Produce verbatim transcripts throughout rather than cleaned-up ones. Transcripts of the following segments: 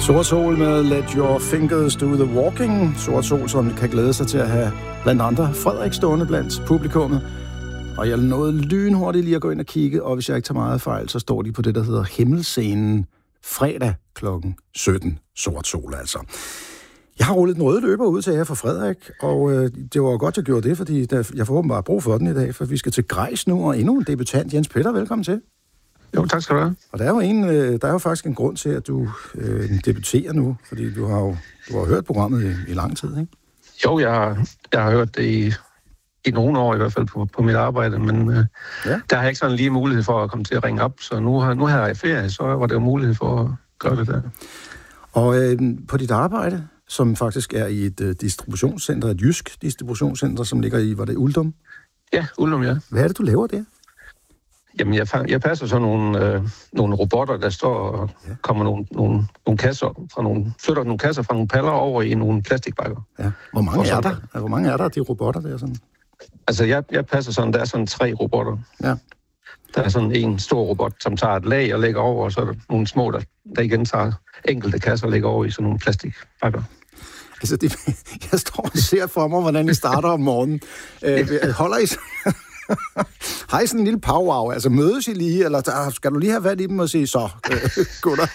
Sort Sol med Let Your Fingers Do The Walking. Sort Sol, som kan glæde sig til at have blandt andre Frederik stående blandt publikummet. Og jeg nåede lynhurtigt lige at gå ind og kigge, og hvis jeg ikke tager meget fejl, så står de på det, der hedder Himmelscenen fredag klokken sytten. Sort Sol altså. Jeg har rullet den røde løber ud til jer for Frederik, og øh, det var godt, jeg gjorde det, fordi der, jeg får åbenbart brug for den i dag, for vi skal til Grejs nu, og endnu en debutant, Jens Peter, velkommen til. Jo, tak skal du have. Og der er jo, en, øh, der er jo faktisk en grund til, at du øh, debuterer nu, fordi du har jo du har hørt programmet i, i lang tid, ikke? Jo, jeg har, jeg har hørt det i, i nogle år i hvert fald på, på mit arbejde, men øh, ja. Der har jeg ikke sådan lige mulighed for at komme til at ringe op, så nu har, nu har jeg ferie, så var det jo mulighed for at gøre det der. Og øh, på dit arbejde, som faktisk er i et øh, distributionscenter, et jysk distributionscenter, som ligger i, var det Uldum? Ja, Uldum, ja. Hvad er det, du laver der? Jamen, jeg, jeg passer så nogle, øh, nogle robotter, der står og ja. kommer nogle, nogle, nogle kasser fra nogle, flytter nogle kasser fra nogle paller over i nogle plastikbakker. Ja. Hvor mange er der? Altså, hvor mange er der, de robotter der? Sådan? Altså, jeg, jeg passer sådan, der er sådan tre robotter. Ja. Der er sådan en stor robot, som tager et lag og lægger over, og så er der nogle små, der, der igen tager enkelte kasser og lægger over i sådan nogle plastikbakker. Altså, det, jeg står og ser for mig, hvordan I starter om morgenen. Øh, holder I har I sådan en lille powwow? Altså, mødes I lige, eller der, skal du lige have været i dem og sige, så, øh, gutter?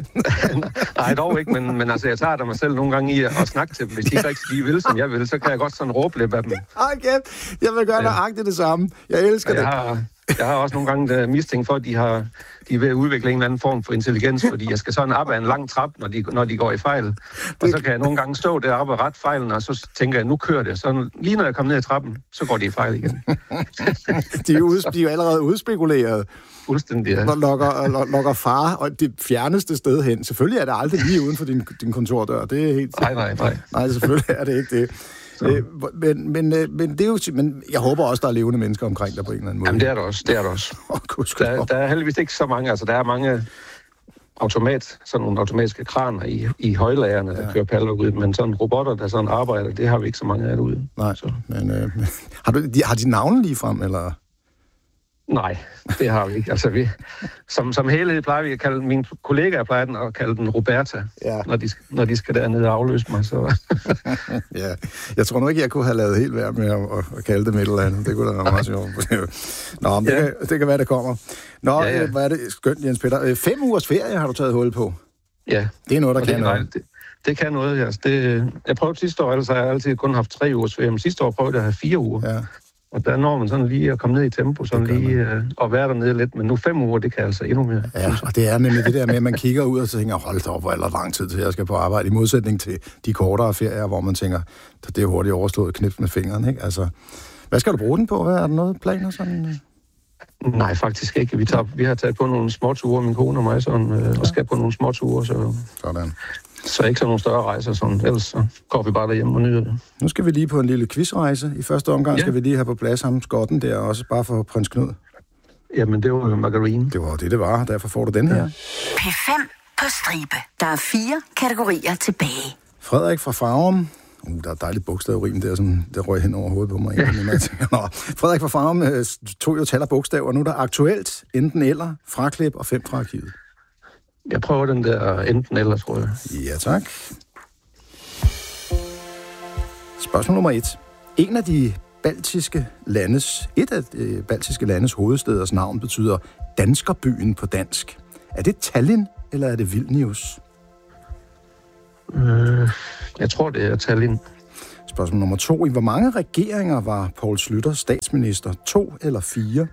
Nej, dog ikke, men, men altså, jeg tager da mig selv nogle gange i at snakke til dem. Hvis de ikke rigtig lige vil, som jeg vil, så kan jeg godt sådan råbe lidt af dem. Okay, jeg vil gøre nøjagtigt det samme. Jeg elsker jeg det. Har, jeg har også nogle gange der mistænkt for, at de, har, de er ved at udvikle en eller anden form for intelligens, fordi jeg skal sådan op ad en lang trap, når de, når de går i fejl. Og så kan jeg nogle gange stå deroppe og rette fejlen, og så tænker jeg, nu kører det. Så lige når jeg kommer ned i trappen, så går de i fejl igen. de, er ude, de er jo allerede udspekuleret. Fuldstændig, ja. Lokker, lokker far og det fjerneste sted hen. Selvfølgelig er det aldrig lige uden for din, din kontordør. Det er helt... Nej, nej, nej. Nej, selvfølgelig er det ikke det. Øh, men, men, men, det er jo, men jeg håber også, der er levende mennesker omkring dig på en eller anden måde. Jamen, det er der også. Det er der også. Oh, der, der er heldigvis ikke så mange. Altså, der er mange automat, sådan nogle automatiske kraner i, i højlagerne, der ja. kører paller ud. Men sådan robotter, der sådan arbejder, det har vi ikke så mange af derude. Nej, så. men øh, har, du, de, har de navne lige frem, eller... Nej, det har vi ikke. Altså, vi, som, som helhed plejer vi at kalde, mine kollegaer plejer den at kalde den Roberta, ja. når, de, når de skal dernede og afløse mig. Så. Ja, jeg tror nu ikke, jeg kunne have lavet helt værd med at, at kalde det et eller andet. Det kunne da være meget sjovt. Nå, men ja. det, kan, det kan være, det kommer. Nå, ja, ja. Hvad er det skønt, Jens Peter. Fem ugers ferie har du taget hul på. Ja. Det er noget, der og kan det, noget. Det, det kan noget, altså. Det, jeg prøvede sidste år, ellers har jeg altid kun haft tre ugers ferie, men sidste år prøvede jeg at have fire uger. Ja. Og der når man sådan lige at komme ned i tempo, sådan lige øh, og være dernede lidt. Men nu fem uger, det kan altså endnu mere. Ja, og det er nemlig det der med, at man kigger ud og så tænker, hold da op, hvor er der lang tid til, jeg skal på arbejde. I modsætning til de kortere ferier, hvor man tænker, det er hurtigt overstået knipt med fingeren, ikke? Altså, hvad skal du bruge den på? Hvad er der noget planer sådan? Nej, faktisk ikke. Vi, tager, vi har taget på nogle småture, min kone og mig, sådan, øh, og skal på nogle småture, så... Sådan. Så ikke sådan nogle større rejser, sådan. Ellers så går vi bare derhjemme og nyder det. Nu skal vi lige på en lille quizrejse. I første omgang ja. skal vi lige have på plads ham skotten der, også bare for prins Knud. Jamen, det var jo margarine. Det var det, det var. Derfor får du den her. P fem på stribe. Der er fire kategorier tilbage. Frederik fra Farum. Uh, der er et dejligt bogstavrim der, som der røg hen over hovedet på mig. Ja. Nå, Frederik fra Farum øh, tog jo tal og bogstaver. Nu er der aktuelt enten eller, fraklip og fem fra arkivet. Jeg prøver den der enten eller, tror jeg. Ja, tak. Spørgsmål nummer et. En af de baltiske landes, et af de baltiske landes hovedsteders navn betyder danskerbyen på dansk. Er det Tallinn, eller er det Vilnius? Øh, jeg tror, det er Tallinn. Spørgsmål nummer to. I hvor mange regeringer var Poul Schlüter statsminister? To eller fire?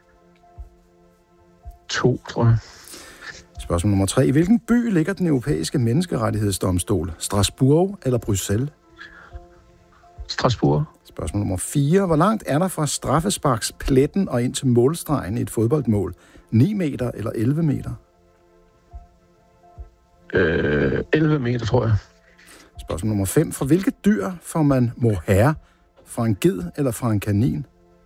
To, tror jeg. Spørgsmål nummer tre. I hvilken by ligger den europæiske menneskerettighedsdomstol? Strasbourg eller Bruxelles? Strasbourg. Spørgsmål nummer fire. Hvor langt er der fra straffesparkspletten og ind til målstregen i et fodboldmål? ni meter eller elleve meter? Øh, elleve meter, tror jeg. Spørgsmål nummer fem. Fra hvilke dyr får man mohair? Fra en ged eller fra en kanin?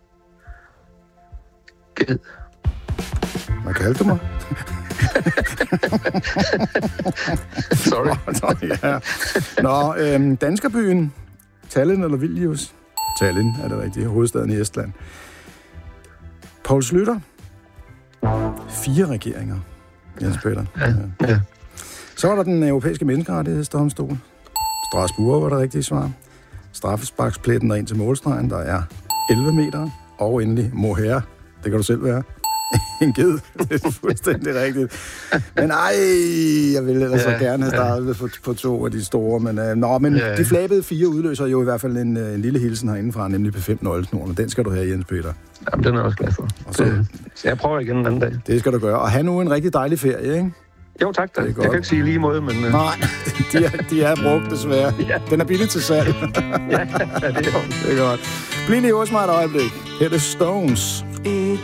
Ged. Hvad kaldte du mig? Sorry. Nå, ja. Nå øhm, danskerbyen. Tallinn eller Vilnius? Tallinn er det rigtige. Hovedstaden i Estland. Poul Schlüter. Fire regeringer. Jens Peter. Ja, ja. Så var der den europæiske menneskerettighedsdomstol. Strasbourg var det rigtige svar. Straffesparkspletten og ind til målstregen, der er elleve meter. Og endelig mohair. Det kan du selv være. En ged. Det er fuldstændig rigtigt. Men ej, jeg ville ellers ja, så gerne have startet ja. på, på to af de store. Men, øh, nå, men ja. de flabede fire udløser jo i hvert fald en, en lille hilsen herindefra, nemlig P fem nøglesnoren. Den skal du have, Jens Peter. Jamen, den er jeg også glad for. Og så, det, så jeg prøver igen en anden dag. Det skal du gøre. Og have nu en rigtig dejlig ferie, ikke? Jo, tak da. Jeg kan ikke sige lige måde, men... Uh... Nej, de er, de er brugt desværre. Ja. Den er billig til salg. Ja, det er jo. Det er godt. Bliv lige hos mig et øjeblik. Her er det Stones. It